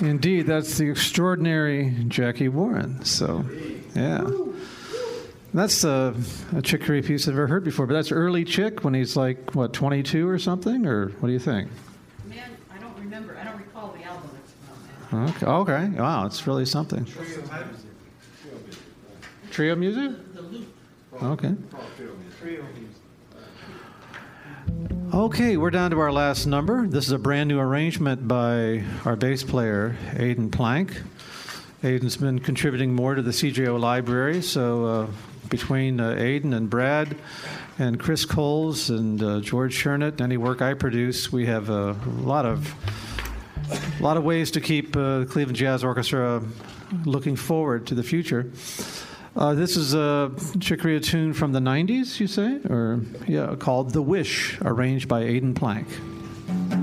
Indeed, that's the extraordinary Jackie Warren. So, yeah. That's a Chick Corea piece I've never heard before, but that's early Chick when he's like, what, 22 or something? Or what do you think? Man, I don't remember. I don't recall the album it's from. Okay. Wow, it's really something. Trio music? The loop. Okay. Okay, we're down to our last number. This is a brand new arrangement by our bass player, Aidan Plank. Aidan's been contributing more to the CJO library, so between Aidan and Brad and Chris Coles and George Chernett, any work I produce, we have a lot of ways to keep the Cleveland Jazz Orchestra looking forward to the future. This is a Chick Corea tune from the 90s, you say? Or, yeah, called The Wish, arranged by Aidan Plank.